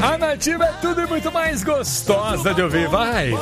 A Nativa é tudo e muito mais gostosa de ouvir. Vai,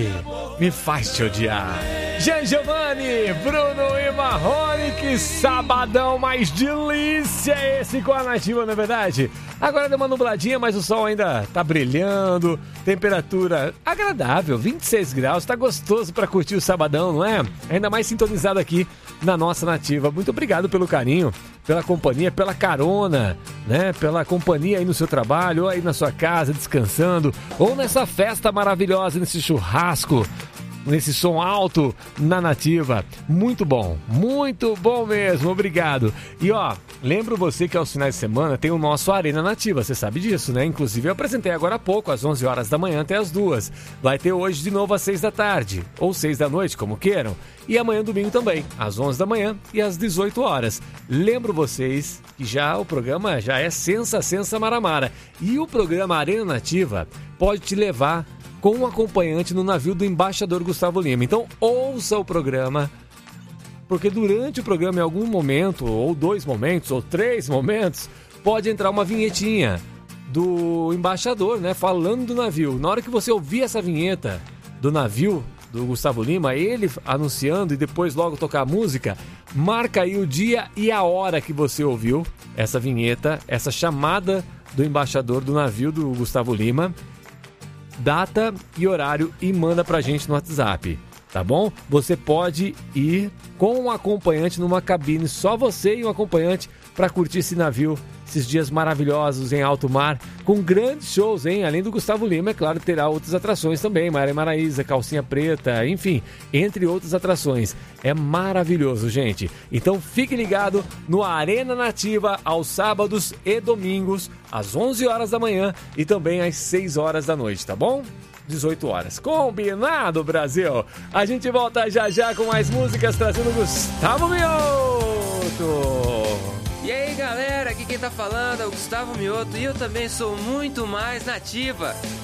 me faz te odiar. Jean Giovanni, Bruno e Marrone, que sabadão mais delícia esse com a Nativa, não é verdade? Agora deu uma nubladinha, mas o sol ainda tá brilhando, temperatura agradável, 26 graus, tá gostoso pra curtir o sabadão, não é? Ainda mais sintonizado aqui na nossa Nativa. Muito obrigado pelo carinho, pela companhia, pela carona, né? Pela companhia aí no seu trabalho, ou aí na sua casa descansando, ou nessa festa maravilhosa, nesse churrasco, nesse som alto na Nativa. Muito bom mesmo, obrigado. E ó, lembro você que aos finais de semana tem o nosso Arena Nativa, você sabe disso, né? Inclusive eu apresentei agora há pouco, às 11 horas da manhã até às 2. Vai ter hoje de novo às 6 da tarde, ou 6 da noite, como queiram. E amanhã domingo também, às 11 da manhã e às 18 horas. Lembro vocês que já o programa já é Sensa Maramara. E o programa Arena Nativa pode te levar com um acompanhante no navio do embaixador Gustavo Lima. Então ouça o programa, porque durante o programa, em algum momento, ou 2 momentos, ou 3 momentos, pode entrar uma vinhetinha do embaixador, né, falando do navio. Na hora que você ouvir essa vinheta do navio do Gustavo Lima, ele anunciando e depois logo tocar a música, marca aí o dia e a hora que você ouviu essa vinheta, essa chamada do embaixador do navio do Gustavo Lima, data e horário, e manda pra gente no WhatsApp, tá bom? Você pode ir com um acompanhante numa cabine, só você e um acompanhante, para curtir esse navio, esses dias maravilhosos em alto mar, com grandes shows, hein? Além do Gustavo Lima, é claro, terá outras atrações também, Maria Maraíza, Calcinha Preta, enfim, entre outras atrações. É maravilhoso, gente. Então fique ligado no Arena Nativa aos sábados e domingos, às 11 horas da manhã e também às 6 horas da noite, tá bom? 18 horas. Combinado, Brasil? A gente volta já com mais músicas, trazendo Gustavo Mioto. E aí, galera, aqui quem tá falando é o Gustavo Mioto e eu também sou muito mais Nativa.